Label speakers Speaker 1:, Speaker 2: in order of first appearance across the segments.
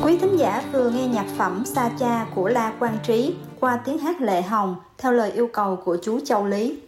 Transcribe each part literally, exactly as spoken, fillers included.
Speaker 1: Quý thính giả vừa nghe nhạc phẩm Sa Cha của La Quang Trí qua tiếng hát Lệ Hồng theo lời yêu cầu của chú Châu Lý.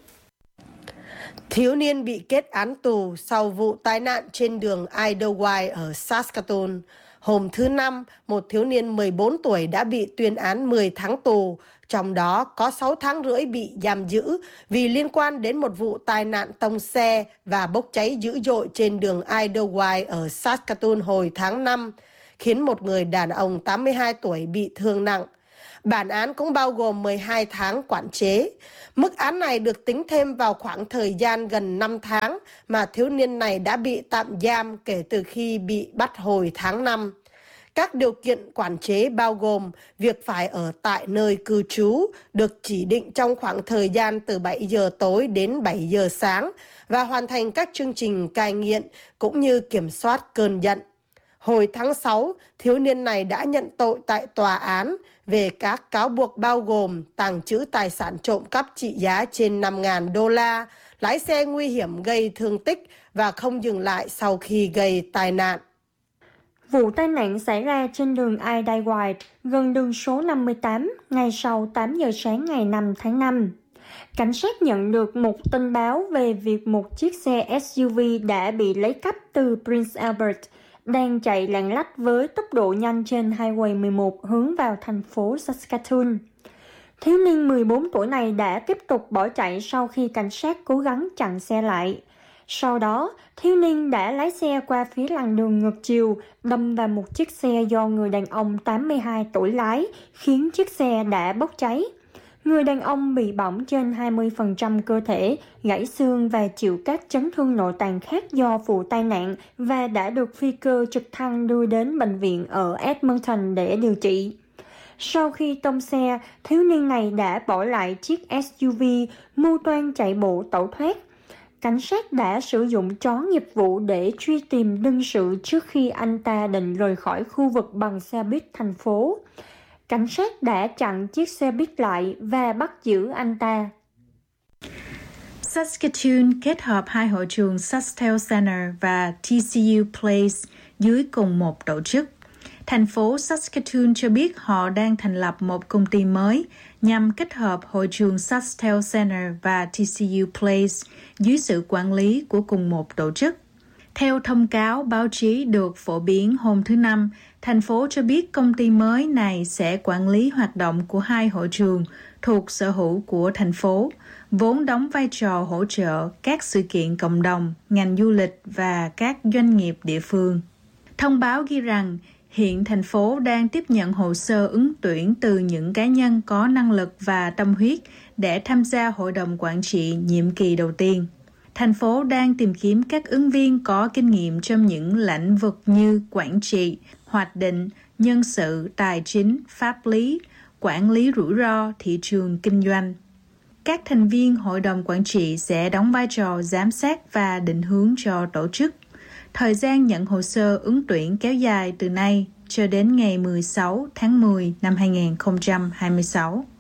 Speaker 2: Thiếu niên bị kết án tù sau vụ tai nạn trên đường Idlewild ở Saskatoon. Hôm thứ Năm, một thiếu niên mười bốn tuổi đã bị tuyên án mười tháng tù, trong đó có sáu tháng rưỡi bị giam giữ vì liên quan đến một vụ tai nạn tông xe và bốc cháy dữ dội trên đường Idlewild ở Saskatoon hồi tháng năm, khiến một người đàn ông tám mươi hai tuổi bị thương nặng. Bản án cũng bao gồm mười hai tháng quản chế. Mức án này được tính thêm vào khoảng thời gian gần năm tháng mà thiếu niên này đã bị tạm giam kể từ khi bị bắt hồi tháng năm. Các điều kiện quản chế bao gồm việc phải ở tại nơi cư trú, được chỉ định trong khoảng thời gian từ bảy giờ tối đến bảy giờ sáng và hoàn thành các chương trình cai nghiện cũng như kiểm soát cơn giận. Hồi tháng sáu, thiếu niên này đã nhận tội tại tòa án về các cáo buộc bao gồm tàng trữ tài sản trộm cắp trị giá trên năm nghìn đô la, lái xe nguy hiểm gây thương tích và không dừng lại sau khi gây tai nạn.
Speaker 3: Vụ tai nạn xảy ra trên đường Idlewild, gần đường số năm mươi tám, ngay sau tám giờ sáng ngày năm tháng năm. Cảnh sát nhận được một tin báo về việc một chiếc xe ét u vê đã bị lấy cắp từ Prince Albert, đang chạy lạng lách với tốc độ nhanh trên Highway mười một hướng vào thành phố Saskatoon. Thiếu niên mười bốn tuổi này đã tiếp tục bỏ chạy sau khi cảnh sát cố gắng chặn xe lại. Sau đó, thiếu niên đã lái xe qua phía làn đường ngược chiều, đâm vào một chiếc xe do người đàn ông tám mươi hai tuổi lái, khiến chiếc xe đã bốc cháy. Người đàn ông bị bỏng trên hai mươi phần trăm cơ thể, gãy xương và chịu các chấn thương nội tạng khác do vụ tai nạn và đã được phi cơ trực thăng đưa đến bệnh viện ở Edmonton để điều trị. Sau khi tông xe, thiếu niên này đã bỏ lại chiếc ét u vê, mưu toan chạy bộ tẩu thoát. Cảnh sát đã sử dụng chó nghiệp vụ để truy tìm đương sự trước khi anh ta định rời khỏi khu vực bằng xe buýt thành phố. Cảnh sát đã chặn chiếc xe buýt lại và bắt giữ anh ta.
Speaker 4: Saskatoon kết hợp hai hội trường Sasktel Center và tê xê u Place dưới cùng một tổ chức. Thành phố Saskatoon cho biết họ đang thành lập một công ty mới nhằm kết hợp hội trường Sasktel Center và tê xê u Place dưới sự quản lý của cùng một tổ chức. Theo thông cáo báo chí được phổ biến hôm thứ Năm, thành phố cho biết công ty mới này sẽ quản lý hoạt động của hai hội trường thuộc sở hữu của thành phố, vốn đóng vai trò hỗ trợ các sự kiện cộng đồng, ngành du lịch và các doanh nghiệp địa phương. Thông báo ghi rằng, hiện thành phố đang tiếp nhận hồ sơ ứng tuyển từ những cá nhân có năng lực và tâm huyết để tham gia hội đồng quản trị nhiệm kỳ đầu tiên. Thành phố đang tìm kiếm các ứng viên có kinh nghiệm trong những lĩnh vực như quản trị, hoạch định, nhân sự, tài chính, pháp lý, quản lý rủi ro, thị trường kinh doanh. Các thành viên hội đồng quản trị sẽ đóng vai trò giám sát và định hướng cho tổ chức. Thời gian nhận hồ sơ ứng tuyển kéo dài từ nay cho đến ngày mười sáu tháng mười năm hai nghìn không trăm hai mươi sáu.